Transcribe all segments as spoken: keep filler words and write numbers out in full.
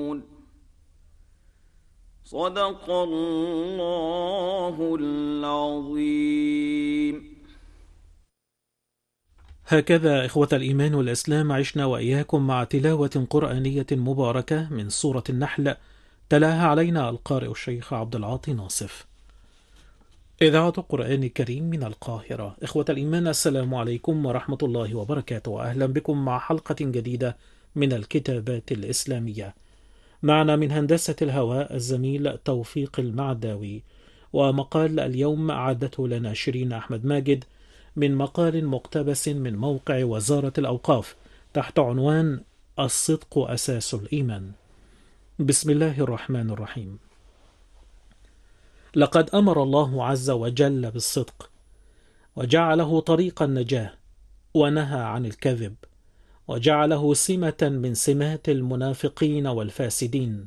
صدق الله العظيم. هكذا إخوة الإيمان والإسلام عشنا وإياكم مع تلاوة قرآنية مباركة من سورة النحل، تلاها علينا القارئ الشيخ عبد العاطي ناصف. إذاعة القرآن الكريم من القاهرة. إخوة الإيمان، السلام عليكم ورحمة الله وبركاته، أهلا بكم مع حلقة جديدة من الكتابات الإسلامية. معنا من هندسة الهواء الزميل توفيق المعداوي، ومقال اليوم أعدته لنا شيرين أحمد ماجد من مقال مقتبس من موقع وزارة الأوقاف تحت عنوان الصدق أساس الإيمان. بسم الله الرحمن الرحيم. لقد أمر الله عز وجل بالصدق وجعله طريق النجاة، ونهى عن الكذب وجعله سمة من سمات المنافقين والفاسدين.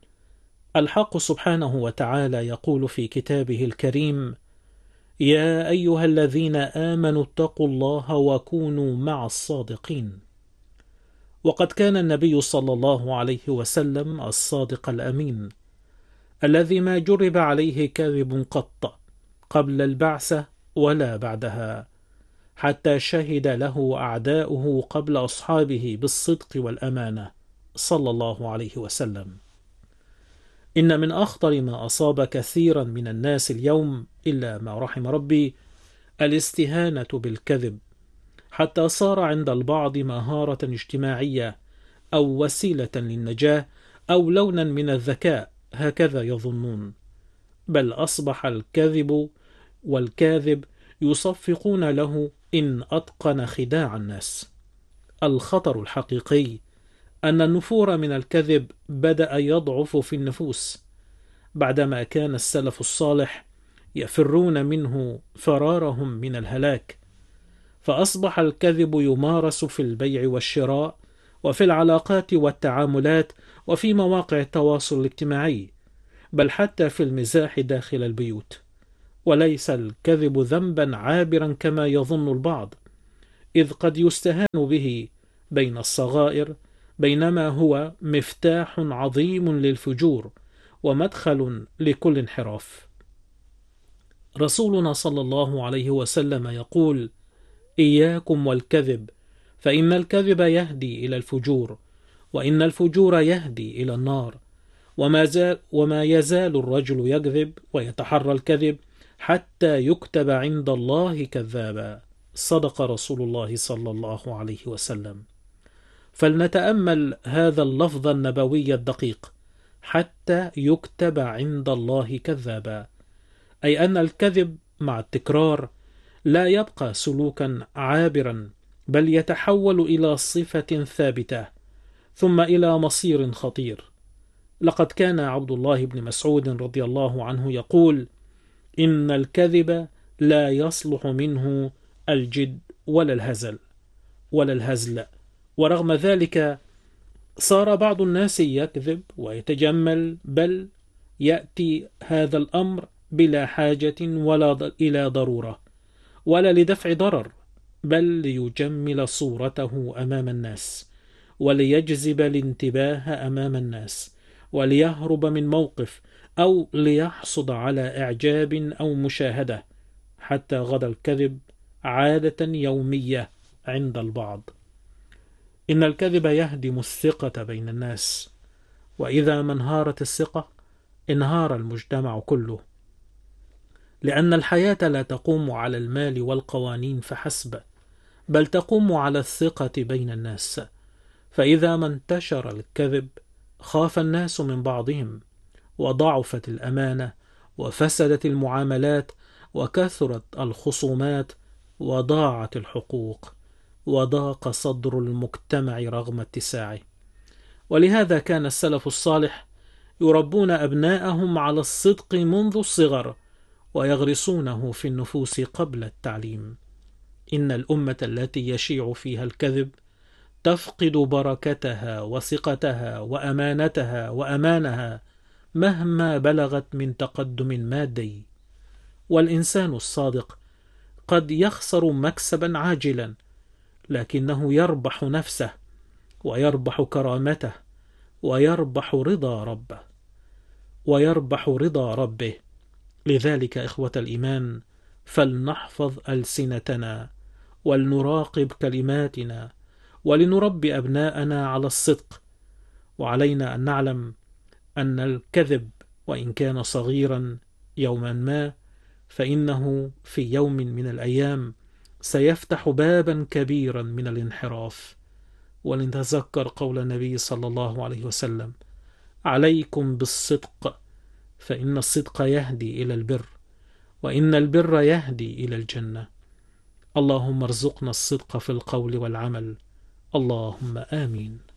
الحق سبحانه وتعالى يقول في كتابه الكريم: يا أيها الذين آمنوا اتقوا الله وكونوا مع الصادقين. وقد كان النبي صلى الله عليه وسلم الصادق الأمين الذي ما جرب عليه كذب قط، قبل البعثة ولا بعدها، حتى شهد له أعداؤه قبل أصحابه بالصدق والأمانة صلى الله عليه وسلم. إن من أخطر ما أصاب كثيرا من الناس اليوم إلا ما رحم ربي الاستهانة بالكذب، حتى صار عند البعض مهارة اجتماعية أو وسيلة للنجاة أو لونا من الذكاء، هكذا يظنون. بل أصبح الكذب والكاذب يصفقون له إن أتقن خداع الناس. الخطر الحقيقي أن النفور من الكذب بدأ يضعف في النفوس، بعدما كان السلف الصالح يفرون منه فرارهم من الهلاك، فأصبح الكذب يمارس في البيع والشراء وفي العلاقات والتعاملات وفي مواقع التواصل الاجتماعي، بل حتى في المزاح داخل البيوت. وليس الكذب ذنبا عابرا كما يظن البعض، إذ قد يستهان به بين الصغائر، بينما هو مفتاح عظيم للفجور ومدخل لكل انحراف. رسولنا صلى الله عليه وسلم يقول: إياكم والكذب، فإن الكذب يهدي إلى الفجور، وإن الفجور يهدي إلى النار، وما, زال وما يزال الرجل يكذب ويتحرى الكذب حتى يكتب عند الله كذابا. صدق رسول الله صلى الله عليه وسلم. فلنتأمل هذا اللفظ النبوي الدقيق: حتى يكتب عند الله كذابا، أي أن الكذب مع التكرار لا يبقى سلوكا عابرا، بل يتحول إلى صفة ثابتة ثم إلى مصير خطير. لقد كان عبد الله بن مسعود رضي الله عنه يقول: إن الكذب لا يصلح منه الجد ولا الهزل ولا الهزل. ورغم ذلك صار بعض الناس يكذب ويتجمل، بل يأتي هذا الأمر بلا حاجة ولا إلى ضرورة ولا لدفع ضرر، بل ليجمل صورته أمام الناس وليجذب الانتباه أمام الناس وليهرب من موقف أو ليحصد على إعجاب أو مشاهدة، حتى غدا الكذب عادة يومية عند البعض. إن الكذب يهدم الثقة بين الناس، وإذا ما انهارت الثقة انهار المجتمع كله، لأن الحياة لا تقوم على المال والقوانين فحسب، بل تقوم على الثقة بين الناس. فإذا ما انتشر الكذب خاف الناس من بعضهم، وضعفت الأمانة، وفسدت المعاملات، وكثرت الخصومات، وضاعت الحقوق، وضاق صدر المجتمع رغم اتساعه. ولهذا كان السلف الصالح يربون أبناءهم على الصدق منذ الصغر، ويغرسونه في النفوس قبل التعليم. إن الأمة التي يشيع فيها الكذب تفقد بركتها وثقتها وأمانتها وأمانها مهما بلغت من تقدم مادي. والإنسان الصادق قد يخسر مكسبا عاجلا، لكنه يربح نفسه ويربح كرامته ويربح رضا ربه ويربح رضا ربه. لذلك إخوة الإيمان، فلنحفظ ألسنتنا ولنراقب كلماتنا ولنربي أبناءنا على الصدق. وعلينا أن نعلم أن الكذب وإن كان صغيرا يوما ما فإنه في يوم من الأيام سيفتح بابا كبيرا من الانحراف. ولنتذكر قول النبي صلى الله عليه وسلم: عليكم بالصدق فإن الصدق يهدي إلى البر، وإن البر يهدي إلى الجنة. اللهم ارزقنا الصدق في القول والعمل، اللهم آمين.